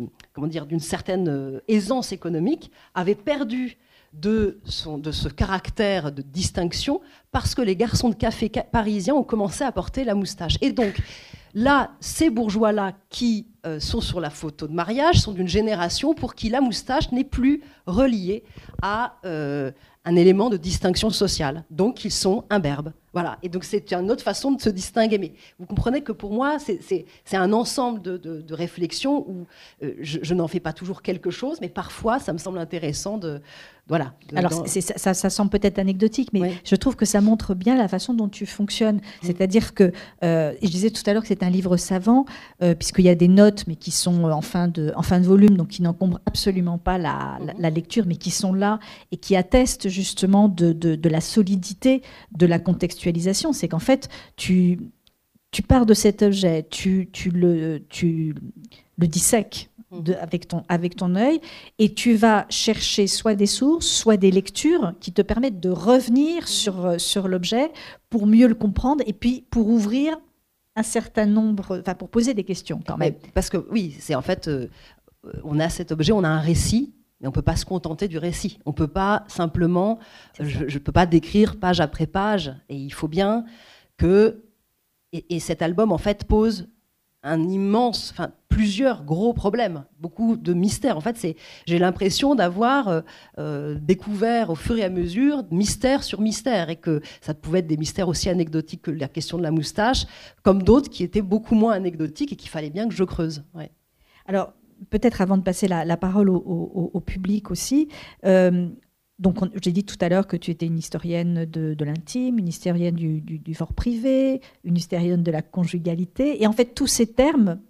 certaine aisance économique, avait perdu de ce caractère de distinction parce que les garçons de café parisiens ont commencé à porter la moustache. Et donc là, ces bourgeois-là qui sont sur la photo de mariage sont d'une génération pour qui la moustache n'est plus reliée à un élément de distinction sociale. Donc, ils sont imberbes. Voilà. Et donc, c'est une autre façon de se distinguer. Mais vous comprenez que pour moi, c'est un ensemble de réflexions où je n'en fais pas toujours quelque chose, mais parfois, ça me semble intéressant de... Voilà. Alors, ça semble peut-être anecdotique, mais je trouve que ça montre bien la façon dont tu fonctionnes. C'est-à-dire que, je disais tout à l'heure que c'est un livre savant, puisqu'il y a des notes, mais qui sont en fin de volume, donc qui n'encombrent absolument pas la lecture, mais qui sont là et qui attestent justement de la solidité de la contextualisation. C'est qu'en fait, tu pars de cet objet, tu le dissèques avec ton œil, et tu vas chercher soit des sources, soit des lectures qui te permettent de revenir sur l'objet pour mieux le comprendre, et puis pour ouvrir un certain nombre, enfin pour poser des questions quand même. Parce que oui, c'est en fait, on a cet objet, on a un récit, mais on ne peut pas se contenter du récit. On ne peut pas simplement, je ne peux pas décrire page après page, et il faut bien que, et cet album en fait pose plusieurs gros problèmes, beaucoup de mystères. En fait, j'ai l'impression d'avoir découvert au fur et à mesure mystère sur mystère, et que ça pouvait être des mystères aussi anecdotiques que la question de la moustache, comme d'autres qui étaient beaucoup moins anecdotiques et qu'il fallait bien que je creuse. Ouais. Alors, peut-être avant de passer la parole au public aussi, donc j'ai dit tout à l'heure que tu étais une historienne de l'intime, une historienne du fort privé, une historienne de la conjugalité, et en fait tous ces termes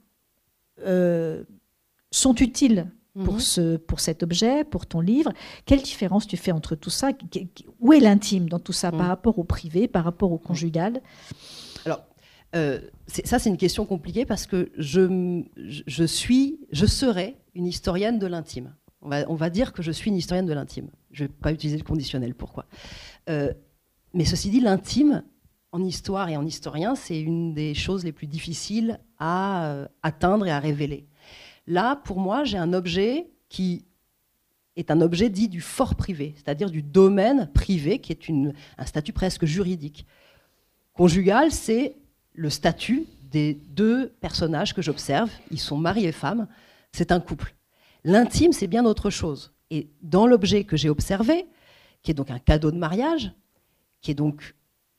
sont utiles pour cet objet, pour ton livre. Quelle différence tu fais entre tout ça? Où est l'intime dans tout ça par rapport au privé, par rapport au conjugal? Alors, c'est une question compliquée parce que je serais une historienne de l'intime. On va dire que je suis une historienne de l'intime. Je ne vais pas utiliser le conditionnel, pourquoi. Mais ceci dit, l'intime, en histoire et en historien, c'est une des choses les plus difficiles à atteindre et à révéler. Là, pour moi, j'ai un objet qui est un objet dit du fort privé, c'est-à-dire du domaine privé, qui est un statut presque juridique. Conjugal, c'est le statut des deux personnages que j'observe. Ils sont mari et femme. C'est un couple. L'intime, c'est bien autre chose. Et dans l'objet que j'ai observé, qui est donc un cadeau de mariage, qui est donc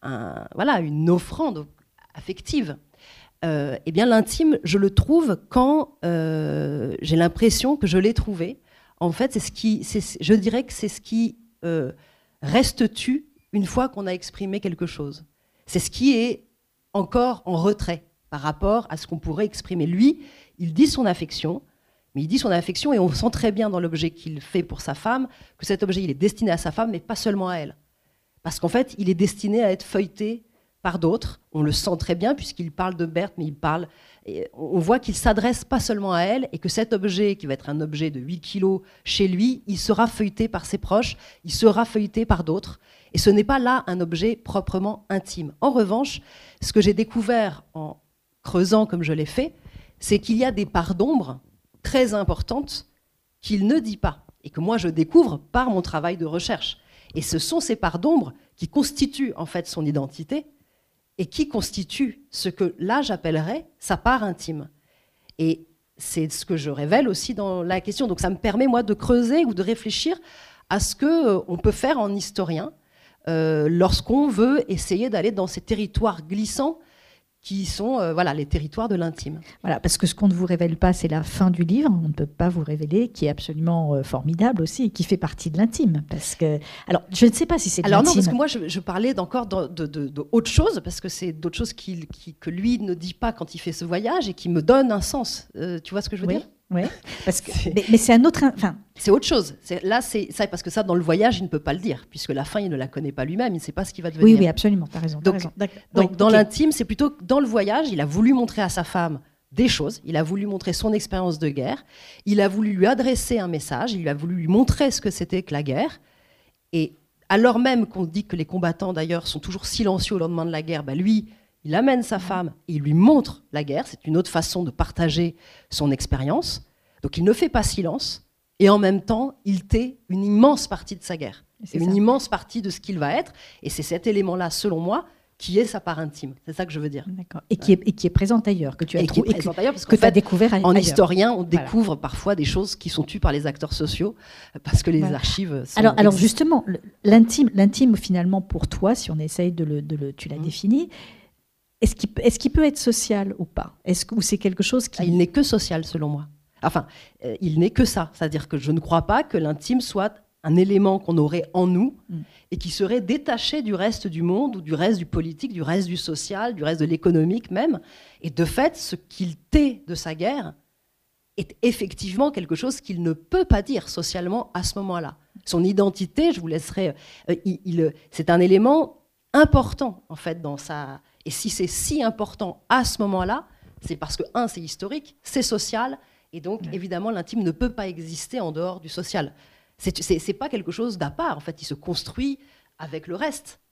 une offrande affective, eh bien l'intime, je le trouve quand j'ai l'impression que je l'ai trouvé. En fait, je dirais que c'est ce qui reste-tu une fois qu'on a exprimé quelque chose. C'est ce qui est encore en retrait par rapport à ce qu'on pourrait exprimer. Lui, il dit son affection, mais il dit son affection et on sent très bien dans l'objet qu'il fait pour sa femme que cet objet, il est destiné à sa femme, mais pas seulement à elle. Parce qu'en fait, il est destiné à être feuilleté par d'autres. On le sent très bien puisqu'il parle de Berthe, mais on voit qu'il s'adresse pas seulement à elle et que cet objet, qui va être un objet de 8 kilos chez lui, il sera feuilleté par ses proches, il sera feuilleté par d'autres. Et ce n'est pas là un objet proprement intime. En revanche, ce que j'ai découvert en creusant comme je l'ai fait, c'est qu'il y a des parts d'ombre très importantes qu'il ne dit pas et que moi je découvre par mon travail de recherche. Et ce sont ces parts d'ombre qui constituent en fait son identité et qui constituent ce que là j'appellerais sa part intime. Et c'est ce que je révèle aussi dans la question. Donc ça me permet moi de creuser ou de réfléchir à ce qu'on peut faire en historien lorsqu'on veut essayer d'aller dans ces territoires glissants qui sont les territoires de l'intime. Voilà, parce que ce qu'on ne vous révèle pas, c'est la fin du livre, on ne peut pas vous révéler, qui est absolument formidable aussi, et qui fait partie de l'intime. Parce que, alors, je ne sais pas si c'est de l'intime. Alors non, parce que moi, je parlais encore d'autre chose, parce que c'est d'autres choses que lui ne dit pas quand il fait ce voyage, et qui me donnent un sens. Tu vois ce que je veux dire ? Oui, parce que, mais c'est un autre... C'est autre chose. Là, c'est ça, parce que ça, dans le voyage, il ne peut pas le dire, puisque la fin, il ne la connaît pas lui-même, il ne sait pas ce qui va devenir. Oui, absolument, tu as raison. Donc, dans l'intime, c'est plutôt dans le voyage, il a voulu montrer à sa femme des choses, il a voulu montrer son expérience de guerre, il a voulu lui adresser un message, il a voulu lui montrer ce que c'était que la guerre, et alors même qu'on dit que les combattants, d'ailleurs, sont toujours silencieux au lendemain de la guerre, lui... Il amène sa femme et il lui montre la guerre. C'est une autre façon de partager son expérience. Donc il ne fait pas silence et en même temps, il tait une immense partie de sa guerre. Une immense partie de ce qu'il va être. Et c'est cet élément-là, selon moi, qui est sa part intime. C'est ça que je veux dire. D'accord. Et qui est présente ailleurs, que tu as trouvé, parce que tu as découvert ailleurs. En historien, on découvre parfois des choses qui sont tues par les acteurs sociaux, parce que les archives sont... Alors justement, l'intime finalement pour toi, si on essaye tu l'as défini, est-ce qu'il peut être social ou pas? Ou c'est quelque chose qui... Il n'est que social, selon moi. Enfin, il n'est que ça. C'est-à-dire que je ne crois pas que l'intime soit un élément qu'on aurait en nous et qui serait détaché du reste du monde ou du reste du politique, du reste du social, du reste de l'économique même. Et de fait, ce qu'il tait de sa guerre est effectivement quelque chose qu'il ne peut pas dire socialement à ce moment-là. Son identité, je vous laisserai... c'est un élément important, en fait, dans sa... Et si c'est si important à ce moment-là, c'est parce que, c'est historique, c'est social, et donc, évidemment, l'intime ne peut pas exister en dehors du social. C'est pas quelque chose d'à part, en fait, il se construit avec le reste.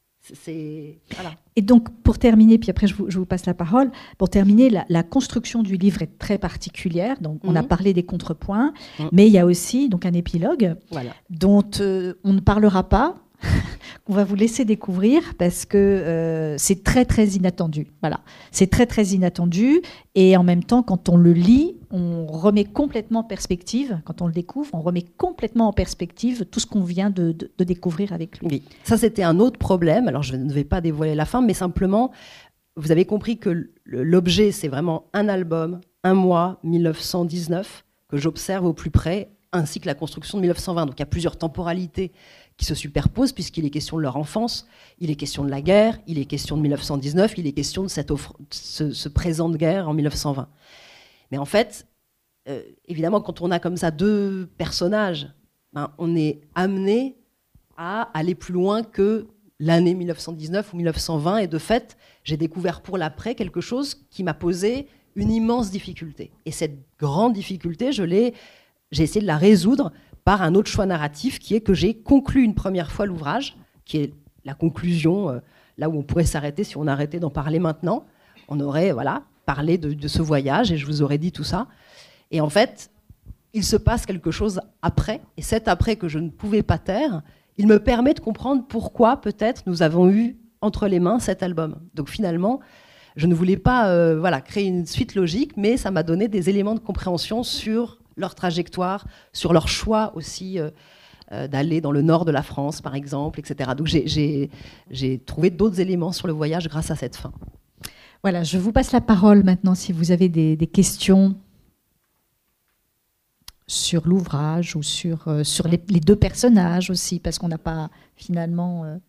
Voilà. Et donc, pour terminer, puis après je vous passe la parole, pour terminer, la construction du livre est très particulière. Donc, on a parlé des contrepoints, mais il y a aussi donc, un épilogue dont on ne parlera pas, qu'on va vous laisser découvrir parce que c'est très, très inattendu. Voilà. C'est très, très inattendu. Et en même temps, quand on le lit, on remet complètement en perspective, quand on le découvre, on remet complètement en perspective tout ce qu'on vient de découvrir avec lui. Oui. Ça, c'était un autre problème. Alors, je ne vais pas dévoiler la fin, mais simplement, vous avez compris que l'objet, c'est vraiment un album, un mois, 1919, que j'observe au plus près, ainsi que la construction de 1920. Donc, il y a plusieurs temporalités qui se superposent, puisqu'il est question de leur enfance, il est question de la guerre, il est question de 1919, il est question de ce présent de guerre en 1920. Mais en fait, évidemment, quand on a comme ça deux personnages, on est amené à aller plus loin que l'année 1919 ou 1920. Et de fait, j'ai découvert pour l'après quelque chose qui m'a posé une immense difficulté. Et cette grande difficulté, j'ai essayé de la résoudre par un autre choix narratif, qui est que j'ai conclu une première fois l'ouvrage, qui est la conclusion, là où on pourrait s'arrêter si on arrêtait d'en parler maintenant. On aurait parlé de ce voyage et je vous aurais dit tout ça. Et en fait, il se passe quelque chose après, et cet après que je ne pouvais pas taire, il me permet de comprendre pourquoi peut-être nous avons eu entre les mains cet album. Donc finalement, je ne voulais pas créer une suite logique, mais ça m'a donné des éléments de compréhension sur leur trajectoire, sur leur choix aussi d'aller dans le nord de la France, par exemple, etc. Donc j'ai trouvé d'autres éléments sur le voyage grâce à cette fin. Voilà, je vous passe la parole maintenant si vous avez des questions sur l'ouvrage ou sur les deux personnages aussi, parce qu'on n'a pas finalement...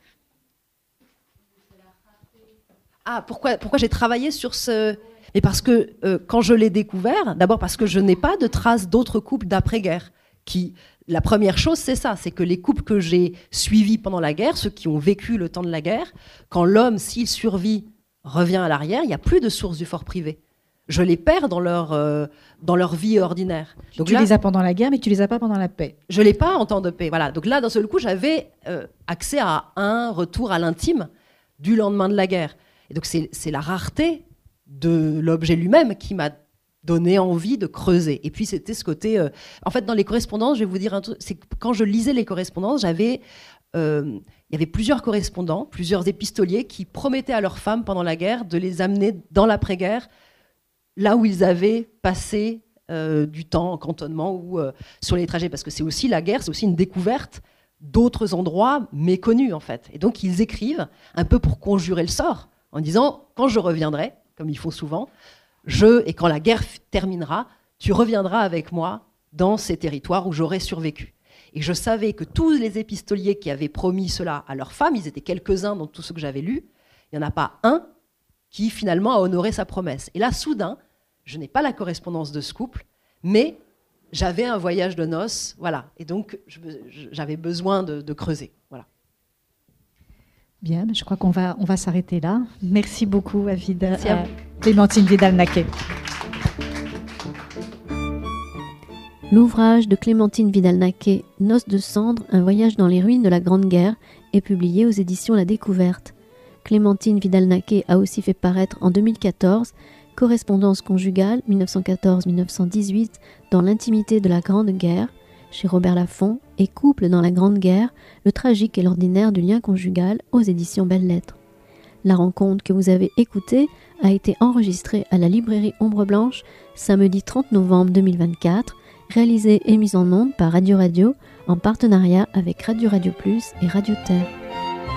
Pourquoi j'ai travaillé sur ce... Et parce que quand je l'ai découvert, d'abord parce que je n'ai pas de traces d'autres couples d'après-guerre. La première chose, c'est ça, c'est que les couples que j'ai suivis pendant la guerre, ceux qui ont vécu le temps de la guerre, quand l'homme, s'il survit, revient à l'arrière, il n'y a plus de source du fort privé. Je les perds dans leur vie ordinaire. Donc tu les as pendant la guerre, mais tu les as pas pendant la paix. Je l'ai pas en temps de paix. Voilà. Donc là, d'un seul coup, j'avais accès à un retour à l'intime du lendemain de la guerre. Et donc c'est la rareté de l'objet lui-même qui m'a donné envie de creuser. Et puis c'était ce côté... en fait, dans les correspondances, je vais vous dire un truc, c'est que quand je lisais les correspondances, il y avait plusieurs correspondants, plusieurs épistoliers qui promettaient à leurs femmes pendant la guerre de les amener dans l'après-guerre, là où ils avaient passé du temps en cantonnement ou sur les trajets. Parce que c'est aussi la guerre, c'est aussi une découverte d'autres endroits méconnus, en fait. Et donc, ils écrivent un peu pour conjurer le sort, en disant, quand je reviendrai, comme ils font souvent, et quand la guerre terminera, tu reviendras avec moi dans ces territoires où j'aurai survécu. Et je savais que tous les épistoliers qui avaient promis cela à leurs femmes, ils étaient quelques-uns dans tout ce que j'avais lu, il n'y en a pas un qui finalement a honoré sa promesse. Et là, soudain, je n'ai pas la correspondance de ce couple, mais j'avais un voyage de noces, voilà. Et donc, j'avais besoin de creuser, voilà. Bien, je crois qu'on va s'arrêter là. Merci beaucoup à Clémentine Vidal-Naquet. L'ouvrage de Clémentine Vidal-Naquet, Noces de cendres, un voyage dans les ruines de la Grande Guerre, est publié aux éditions La Découverte. Clémentine Vidal-Naquet a aussi fait paraître en 2014 Correspondance conjugale 1914-1918 dans l'intimité de la Grande Guerre chez Robert Laffont et Couple dans la Grande Guerre, le tragique et l'ordinaire du lien conjugal aux éditions Belles Lettres. La rencontre que vous avez écoutée a été enregistrée à la librairie Ombre Blanche samedi 30 novembre 2024, réalisée et mise en onde par Radio Radio en partenariat avec Radio Radio Plus et Radio Terre.